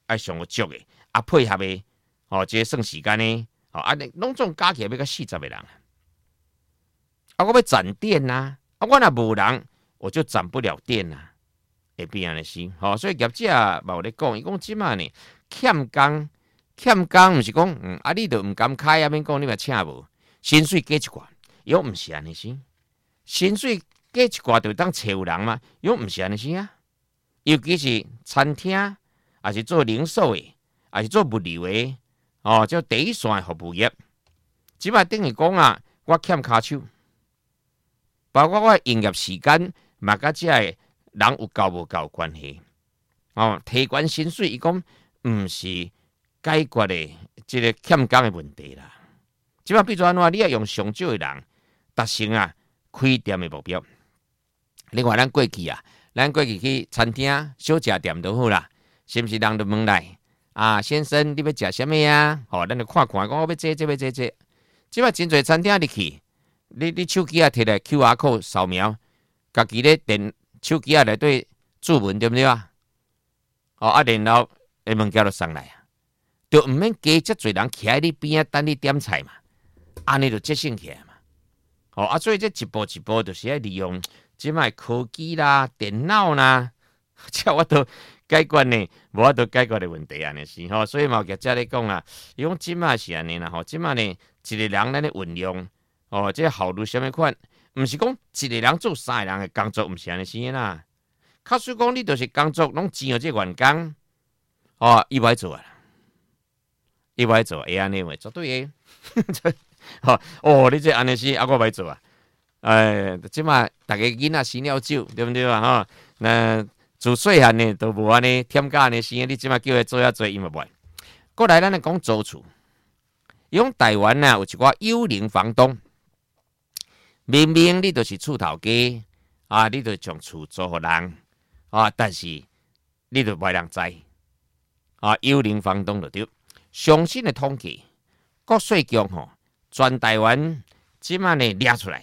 爱上有足的，啊配合的，哦，这算时间呢，哦，啊，拢总加起来要到40个人，啊，我要攒电呐，啊，我若无人，我就攒不了电呐，会变安尼是，哦，所以业者嘛有咧讲，伊讲即马呢欠工，毋是讲，啊，你都毋敢开啊，免讲你嘛请无，薪水加一寡，伊讲毋是安尼是，薪水加一寡就当找有人嘛，伊讲毋是安尼是啊，尤其是餐厅，还是做零售的，还是做物流的，哦，叫第一线的服务业，即摆等于讲啊，我欠骹手。包括我营业时间，嘛甲遮个人有够无够关系。哦，提悬薪水，伊讲毋是解决的即个欠工的问题啦。即摆比如安怎，你要用上少的人达成啊开店的目标。另外，咱过去去餐厅小食店都好啦，是毋是人就问来啊？先生，你要食啥物啊？吼、咱就看，讲我要这。即摆真侪餐厅入去。你手机啊摕来 QR code 扫描，家己咧电手机啊内底注文对不对啊？哦啊，然后物件就送来啊，就毋免加遮侪人徛喺你边啊等你点菜嘛，安尼就节省起来嘛。哦啊，所以这一步一步就是要利用即卖科技啦、电脑啦，这我都解决呢，无法度解决的问题安尼是吼。所以嘛，业者咧讲啊，伊讲即卖是安尼啦吼，即卖呢一个人咱咧运用。哦，这效率什么款？毋是讲一个人做3个人的工作，毋是安尼生啦。假使讲你就是工作拢钱有这员工，哦，伊歹做啊，伊歹做，会安尼话绝对的。哦，你这安尼是啊，我歹做啊。即马大家囡仔生了酒，对不对啊？吼，那自细汉呢都无安尼添加安尼生，你即马叫伊做做，伊嘛袂。过来，咱来讲租厝，伊讲台湾啊有一寡幽灵房东。明明你就是厝头家啊，你就将厝租互人啊，但是你就袂人知啊，幽灵房东就对。上新的统计，国税局吼，全台湾即马呢列出来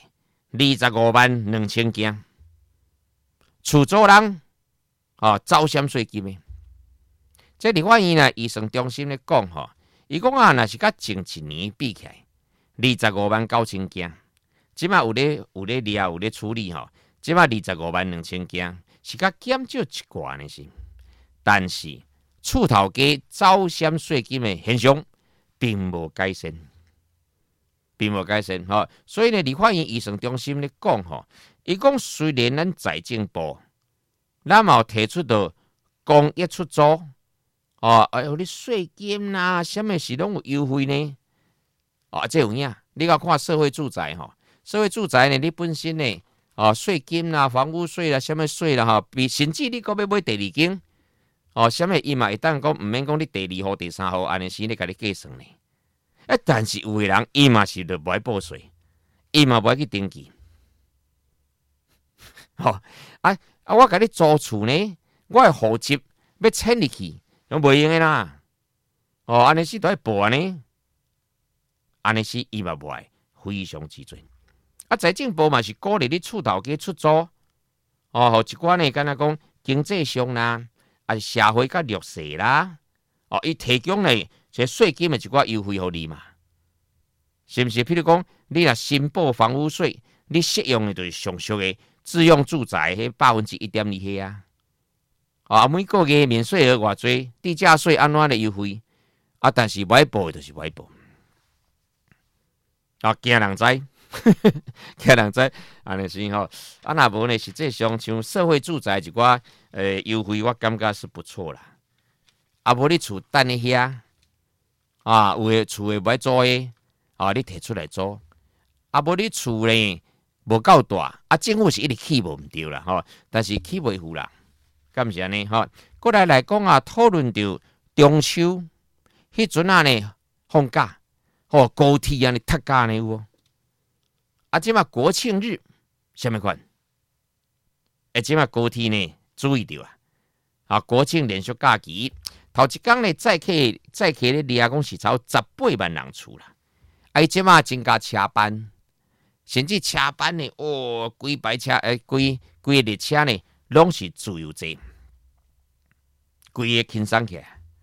252000件厝租人啊，走险税金的。这立法院呢，医生中心咧讲吼，伊讲啊，若是甲前一年比起来，259000件。即马有咧掠有咧处理吼，即马252000件是甲减少一寡呢是，但是厝头家走险税金的现象并无改善，吼。所以呢，立法院医生中心咧讲吼，伊讲虽然咱财政部咱嘛有提出到公益出租，哦，你税金啦，什么是拢有优惠呢？哦，这有影，你甲看社会住宅吼。社会住宅呢，你本身呢，税金啦、房屋税啦、什么税啦，哈，甚至你搁要买第二间，什么伊嘛会当讲毋免讲你第2户、第3户安尼时咧，甲你计算呢。但是有的人伊嘛是就无爱报税，伊嘛无爱去登记，我甲你租厝呢，我的户籍要迁入去，拢袂用的啦。安尼是都要报安尼，安尼是伊嘛无爱，非常之准。财政部嘛是鼓励你厝头家出租，互一寡呢，敢若讲经济上啦，啊社会较弱势啦，伊提供呢这税金的一寡优惠互你嘛，是毋是？譬如讲，你若申报房屋税，你适用的就是上俗的自用住宅迄1.2%迄啊，每个月免税额偌济，地价税安怎的优惠但是歹报的就是歹报，惊人知。惊人知，安尼是吼，若无呢，实际上像社会住宅一寡优惠，我感觉是不错啦。无你厝等咧遐有诶厝诶歹租诶，你摕出来租。无你厝呢无够大，政府是一直起无毋对啦吼，但是起袂赴啦，敢是安尼吼。过来讲讨论到中秋迄阵呢放假，高铁安尼踢假呢有无？即马国庆日什么款？即马高铁呢注意到国庆连续假期头一天呢载客咧掠讲是超18万人次啦。即马增加车班，甚至车班呢规排车规列车呢拢是自由坐，规个轻松起来。